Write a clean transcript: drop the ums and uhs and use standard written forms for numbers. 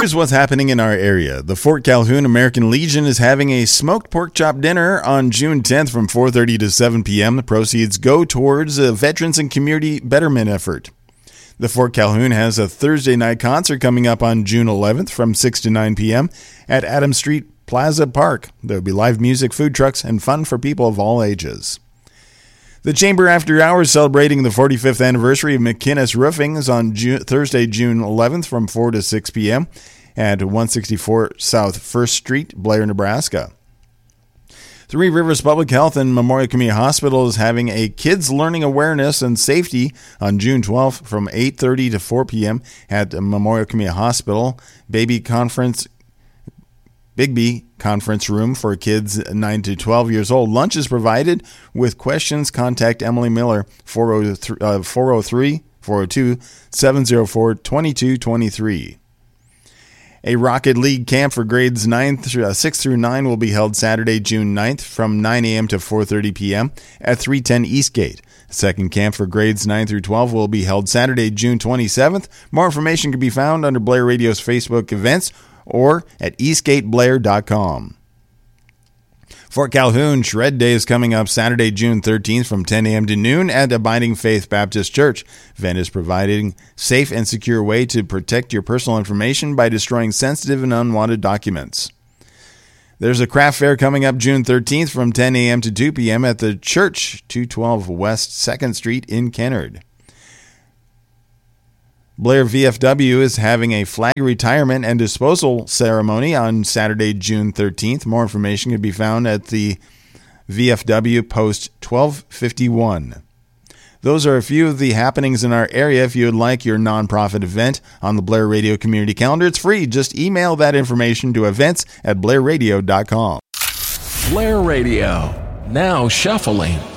Here's what's happening in our area. The Fort Calhoun American Legion is having a smoked pork chop dinner on June 10th from 4:30 to 7 p.m. The proceeds go towards a veterans and community betterment effort. The Fort Calhoun has a Thursday night concert coming up on June 11th from 6 to 9 p.m. at Adams Street Plaza Park. There will be live music, food trucks, and fun for people of all ages. The Chamber After Hours celebrating the 45th anniversary of McInnes Roofing is on Thursday, June 11th from 4 to 6 p.m. at 164 South 1st Street, Blair, Nebraska. Three Rivers Public Health and Memorial Community Hospital is having a Kids Learning Awareness and Safety on June 12th from 8:30 to 4 p.m. at Memorial Community Hospital, Bigby Conference Room for kids 9 to 12 years old. Lunch is provided. With questions, contact Emily Miller, 402-704-2223. A Rocket League camp for grades 6 through 9 will be held Saturday, June 9th from 9 a.m. to 4:30 p.m. at 310 Eastgate. Second camp for grades 9 through 12 will be held Saturday, June 27th. More information can be found under Blair Radio's Facebook events or at eastgateblair.com. Fort Calhoun Shred Day is coming up Saturday, June 13th from 10 a.m. to noon at Abiding Faith Baptist Church. Event is providing safe and secure way to protect your personal information by destroying sensitive and unwanted documents. There's a craft fair coming up June 13th from 10 a.m. to 2 p.m. at the church, 212 West 2nd Street in Kennard. Blair VFW is having a flag retirement and disposal ceremony on Saturday, June 13th. More information can be found at the VFW Post 1251. Those are a few of the happenings in our area. If you would like your nonprofit event on the Blair Radio community calendar, it's free. Just email that information to events@blairradio.com. Blair Radio, now shuffling.